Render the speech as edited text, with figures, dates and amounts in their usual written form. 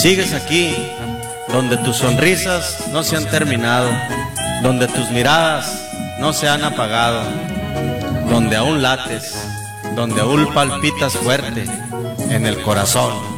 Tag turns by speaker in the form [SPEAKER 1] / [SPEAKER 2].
[SPEAKER 1] Sigues aquí, donde tus sonrisas no se han terminado, donde tus miradas no se han apagado, donde aún lates, donde aún palpitas fuerte en el corazón.